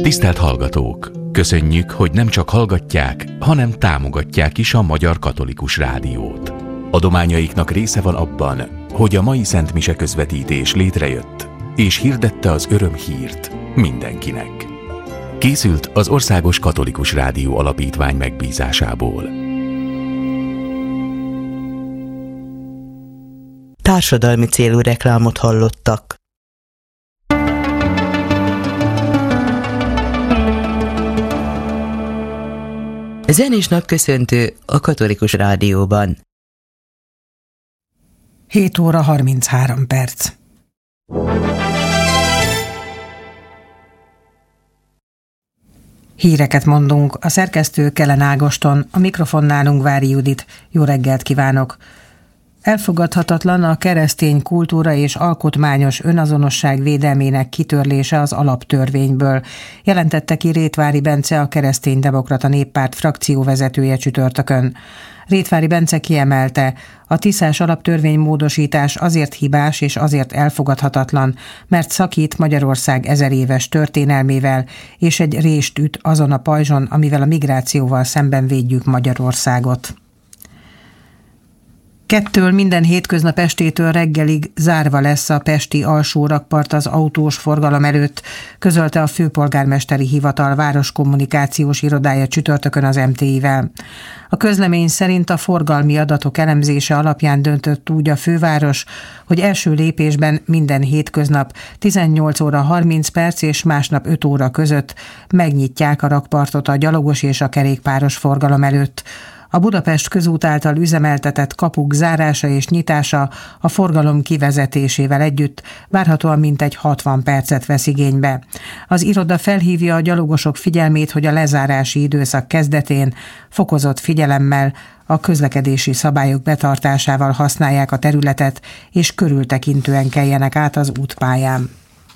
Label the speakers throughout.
Speaker 1: Tisztelt hallgatók! Köszönjük, hogy nem csak hallgatják, hanem támogatják is a Magyar Katolikus Rádiót. Adományaiknak része van abban, hogy a mai Szent Mise közvetítés létrejött, és hirdette az örömhírt mindenkinek. Készült az Országos Katolikus Rádió Alapítvány megbízásából.
Speaker 2: Társadalmi célú reklámot hallottak. Zenés napköszöntő a Katolikus Rádióban.
Speaker 3: 7 óra 33 perc. Híreket mondunk. A szerkesztő Kellen Ágoston, a mikrofonnálunk Vári Judit. Jó reggelt kívánok! Elfogadhatatlan a keresztény kultúra és alkotmányos önazonosság védelmének kitörlése az alaptörvényből, jelentette ki Rétvári Bence, a Kereszténydemokrata Néppárt frakcióvezetője csütörtökön. Rétvári Bence kiemelte, a tiszás alaptörvény módosítás azért hibás és azért elfogadhatatlan, mert szakít Magyarország 1000 éves történelmével, és egy rést üt azon a pajzson, amivel a migrációval szemben védjük Magyarországot. 2-től minden hétköznap estétől reggelig zárva lesz a pesti alsó rakpart az autós forgalom előtt, közölte a főpolgármesteri hivatal városkommunikációs irodája csütörtökön az MTI-vel. A közlemény szerint a forgalmi adatok elemzése alapján döntött úgy a főváros, hogy első lépésben minden hétköznap 18 óra 30 perc és másnap 5 óra között megnyitják a rakpartot a gyalogos és a kerékpáros forgalom előtt. A Budapest közút által üzemeltetett kapuk zárása és nyitása a forgalom kivezetésével együtt várhatóan mintegy 60 percet vesz igénybe. Az iroda felhívja a gyalogosok figyelmét, hogy a lezárási időszak kezdetén fokozott figyelemmel, a közlekedési szabályok betartásával használják a területet, és körültekintően keljenek át az útpályán.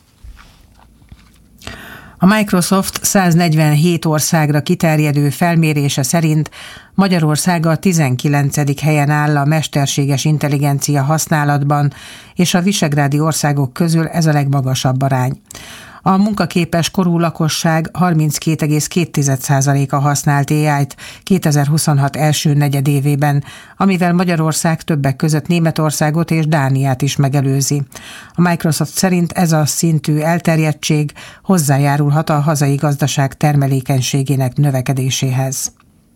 Speaker 3: A Microsoft 147 országra kiterjedő felmérése szerint Magyarország a 19. helyen áll a mesterséges intelligencia használatban, és a visegrádi országok közül ez a legmagasabb arány. A munkaképes korú lakosság 32,2%-a használt AI-t 2026 első negyedévében, amivel Magyarország többek között Németországot és Dániát is megelőzi. A Microsoft szerint ez a szintű elterjedtség hozzájárulhat a hazai gazdaság termelékenységének növekedéséhez.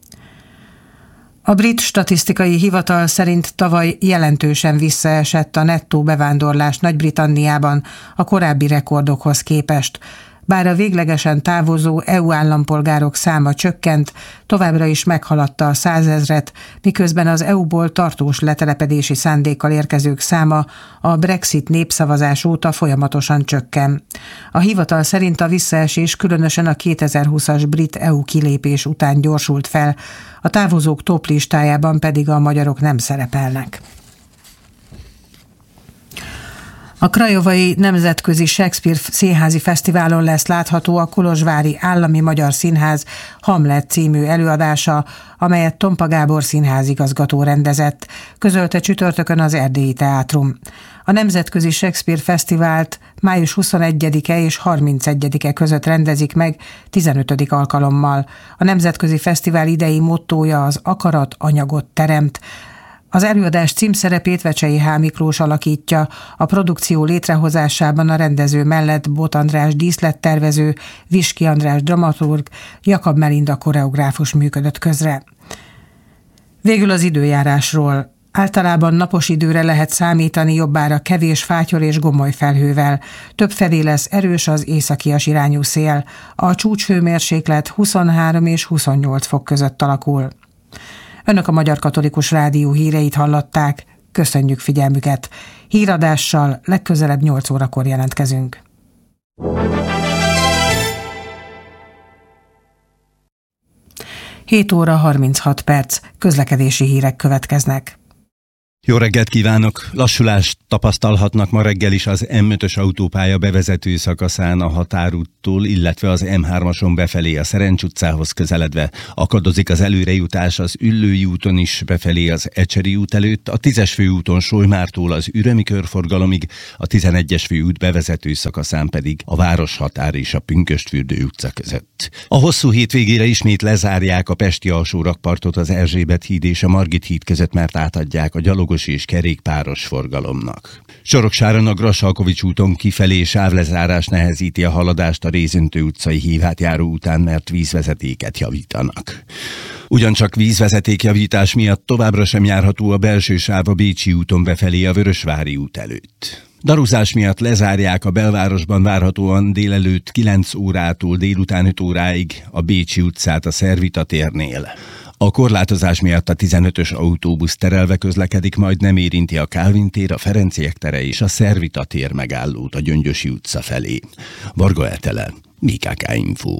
Speaker 3: A brit statisztikai hivatal szerint tavaly jelentősen visszaesett a nettó bevándorlás Nagy-Britanniában a korábbi rekordokhoz képest. Bár a véglegesen távozó EU állampolgárok száma csökkent, továbbra is meghaladta a 100 000-et, miközben az EU-ból tartós letelepedési szándékkal érkezők száma a Brexit népszavazás óta folyamatosan csökken. A hivatal szerint a visszaesés különösen a 2020-as brit EU kilépés után gyorsult fel, a távozók top listájában pedig a magyarok nem szerepelnek. A Krajovai Nemzetközi Shakespeare Színházi Fesztiválon lesz látható a Kolozsvári Állami Magyar Színház Hamlet című előadása, amelyet Tompa Gábor színházigazgató rendezett, közölte csütörtökön az Erdélyi Teátrum. A Nemzetközi Shakespeare Fesztivált május 21-e és 31-e között rendezik meg 15. alkalommal. A Nemzetközi Fesztivál idei mottója az akarat anyagot teremt. Az előadás címszerepét Vecsei H. Miklós alakítja, a produkció létrehozásában a rendező mellett Bot András díszlettervező, Viski András dramaturg, Jakab Melinda koreográfus működött közre. Végül az időjárásról. Általában napos időre lehet számítani, jobbára kevés fátyor és gomoly felhővel. Többfelé lesz erős az északias irányú szél. A csúcshőmérséklet 23 és 28 fok között alakul. Önök a Magyar Katolikus Rádió híreit hallották. Köszönjük figyelmüket. Híradással legközelebb 8 órakor jelentkezünk. Hét óra 36 perc. Közlekedési hírek következnek.
Speaker 4: Jó reggelt kívánok! Lassulást tapasztalhatnak ma reggel is az M5-ös autópálya bevezető szakaszán a Határúttól, illetve az M3-ason befelé a Szerencs utcához közeledve. Akadozik az előrejutás az Üllői úton is befelé az Ecseri út előtt, a 10-es főúton Solymártól az Ürömi körforgalomig, a 11-es főút bevezető szakaszán pedig a Városhatár és a Pünkösdfürdő utca között. A hosszú hétvégére ismét lezárják a pesti alsórakpartot az Erzsébet híd és a Margit híd között, mert átadják a gyalogos és kerékpáros forgalomnak. Soroksáron a Grassalkovich úton kifelé sávlezárás nehezíti a haladást a Rézöntő utcai hívátjáró után, mert vízvezetéket javítanak. Ugyancsak vízvezetékjavítás miatt továbbra sem járható a belső sáv a Bécsi úton befelé a Vörösvári út előtt. Daruzás miatt lezárják a belvárosban várhatóan délelőtt 9 órától délután 5 óráig a Bécsi utcát a Szervita térnél. A korlátozás miatt a 15-ös autóbusz terelve közlekedik, majd nem érinti a Kálvin tér, a Ferenciek tere és a Szervita tér megállót a Gyöngyösi utca felé. Varga Etele, BKK Info.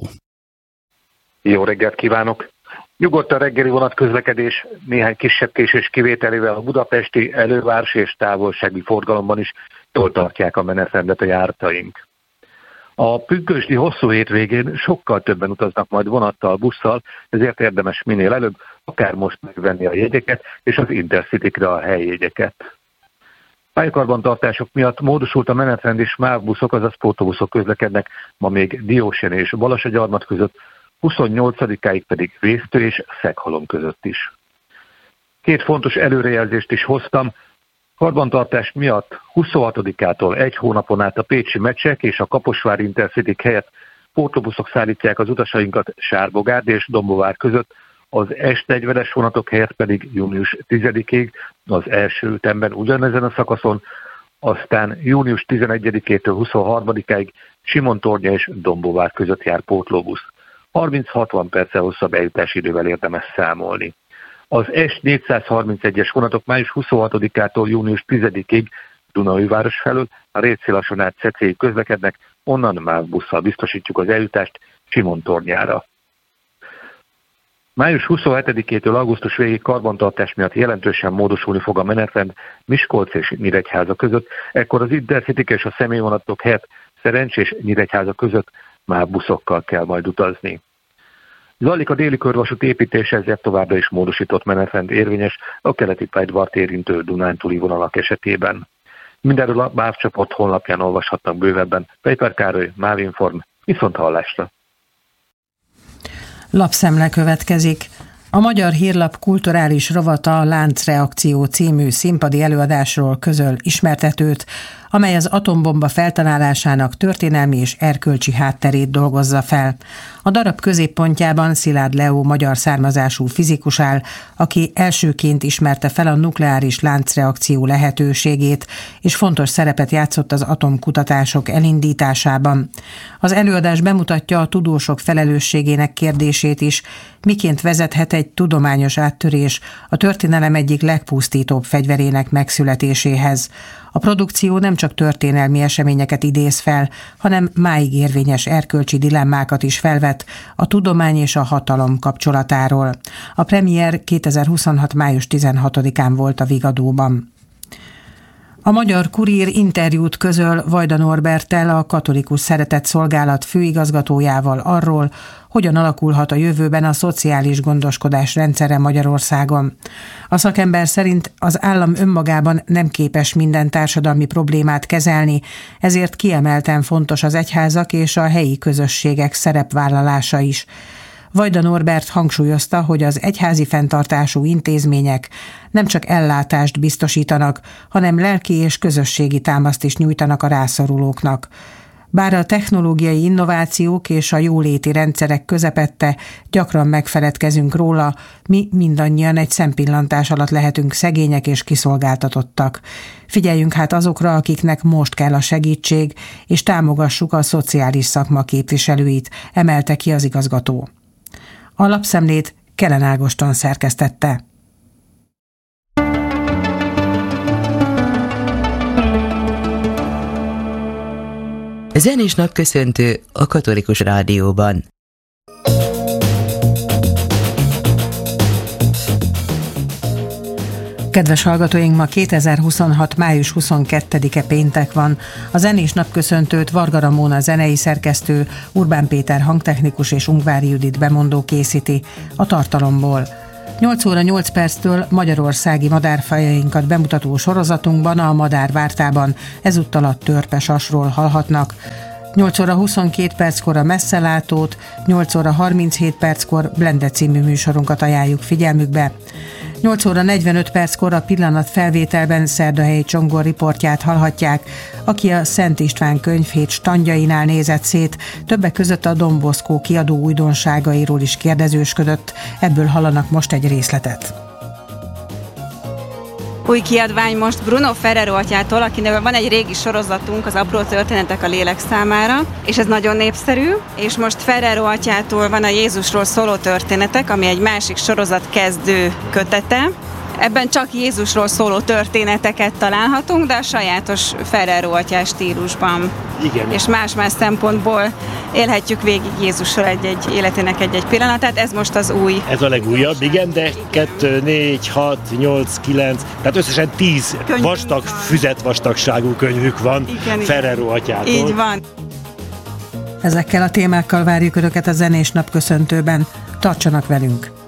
Speaker 5: Jó reggelt kívánok! Nyugodt a reggeli vonatközlekedés, néhány kisebb késés kivételével a budapesti, elővárosi és távolsági forgalomban is jól tartják a menetrendet a járataink. A pünkösdi hosszú hétvégén sokkal többen utaznak majd vonattal, busszal, ezért érdemes minél előbb, akár most megvenni a jegyeket, és az Intercity-kre a helyjegyeket. Pályakarbantartások miatt módosult a menetrend, és MÁV buszok, azaz pótbuszok közlekednek ma még Diósjen és Balassagyarmat között, 28-áig pedig Vésztő és Szeghalom között is. Két fontos előrejelzést is hoztam. Karbantartás miatt 26-ától egy hónapon át a pécsi Mecsek és a Kaposvári Intercity helyett pótbuszok szállítják az utasainkat Sárbogárd és Dombóvár között, az S40-es vonatok helyett pedig június 10-ig az első ütemben ugyanezen a szakaszon, aztán június 11-től 23-áig Simontornya és Dombóvár között jár pótlóbusz. 30-60 perccel hosszabb eljutási idővel érdemes számolni. Az S431-es vonatok május 26-ától június 10-ig Dunaújváros felől a Récélason át Szecélyig közlekednek, onnan MÁV busszal biztosítjuk az eljutást Simontornyára. Május 27-től augusztus végig karbantartás miatt jelentősen módosulni fog a menetrend Miskolc és Nyíregyháza között, ekkor az Intercity és a személyvonatok helyett Szerencs és Nyíregyháza között MÁV buszokkal kell majd utazni. Zajlik a déli körvasút építése, ezért továbbra is módosított menetrend érvényes a keleti pályaudvart érintő dunántúli vonalak esetében. Mindenről a MÁV csoport honlapján olvashatnak bővebben. Péter Károly, MÁV Inform, viszont hallásra.
Speaker 3: Lapszemle következik. A Magyar Hírlap kulturális rovata Láncreakció című színpadi előadásról közöl ismertetőt, amely az atombomba feltalálásának történelmi és erkölcsi hátterét dolgozza fel. A darab középpontjában Szilárd Leó magyar származású fizikus áll, aki elsőként ismerte fel a nukleáris láncreakció lehetőségét, és fontos szerepet játszott az atomkutatások elindításában. Az előadás bemutatja a tudósok felelősségének kérdését is, miként vezethet egy tudományos áttörés a történelem egyik legpusztítóbb fegyverének megszületéséhez. A produkció nem csak történelmi eseményeket idéz fel, hanem máig érvényes erkölcsi dilemmákat is felvet a tudomány és a hatalom kapcsolatáról. A premier 2026. május 16-án volt a Vigadóban. A Magyar Kurír interjút közöl Vajda Norberttel, a Katolikus Szeretetszolgálat főigazgatójával arról, hogyan alakulhat a jövőben a szociális gondoskodás rendszere Magyarországon. A szakember szerint az állam önmagában nem képes minden társadalmi problémát kezelni, ezért kiemelten fontos az egyházak és a helyi közösségek szerepvállalása is. Vajda Norbert hangsúlyozta, hogy az egyházi fenntartású intézmények nem csak ellátást biztosítanak, hanem lelki és közösségi támaszt is nyújtanak a rászorulóknak. Bár a technológiai innovációk és a jóléti rendszerek közepette gyakran megfeledkezünk róla, mi mindannyian egy szempillantás alatt lehetünk szegények és kiszolgáltatottak. Figyeljünk hát azokra, akiknek most kell a segítség, és támogassuk a szociális szakma képviselőit, emelte ki az igazgató. A lapszemlét Kelen Ágoston szerkesztette.
Speaker 2: Zenés napköszöntő a Katolikus Rádióban.
Speaker 3: Kedves hallgatóink, ma 2026. május 22-e péntek van. A zenés napköszöntőt Varga Ramóna zenei szerkesztő, Urbán Péter hangtechnikus és Ungvári Judit bemondó készíti a tartalomból. 8 óra 8 perctől magyarországi madárfajainkat bemutató sorozatunkban, a Madárvártában ezúttal a törpesasról hallhatnak. 8 óra 22 perckor a Messzelátót, 8 óra 37 perckor Blende című műsorunkat ajánljuk figyelmükbe. 8 óra 45 perckor a Pillanat felvételben Szerdahelyi Csongor riportját hallhatják, aki a Szent István könyvhét standjainál nézett szét, többek között a Don Bosco kiadó újdonságairól is kérdezősködött, ebből hallanak most egy részletet.
Speaker 6: Új kiadvány most Bruno Ferrero atyától, akinek van egy régi sorozatunk, az Apró történetek a lélek számára, és ez nagyon népszerű, és most Ferrero atyától van a Jézusról szóló történetek, ami egy másik sorozat kezdő kötete. Ebben csak Jézusról szóló történeteket találhatunk, de a sajátos Ferrero atyás stílusban.
Speaker 7: Igen.
Speaker 6: És más-más szempontból élhetjük végig Jézusról életének egy pillanatát, ez most az új.
Speaker 7: Ez a legújabb, igen, de 2, 4, 6, 8, 9, tehát összesen 10 vastag, füzetvastagságú könyvük van, igen, Ferrero atyától.
Speaker 6: Így van.
Speaker 3: Ezekkel a témákkal várjuk Önöket a Zenés Napköszöntőben. Tartsanak velünk!